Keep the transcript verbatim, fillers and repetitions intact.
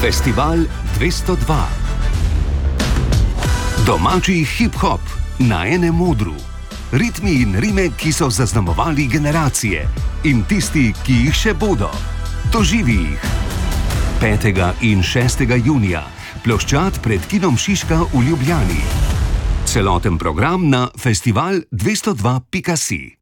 Festival dvesto dva. Domači hip-hop na enem odru. Ritmi in rime, ki so zaznamovali generacije, in tisti, ki jih še bodo. Doživi jih. petega in šestega junija, ploščad pred kinom Šiška v Ljubljani. Celoten program na festival dvesto dva pika si.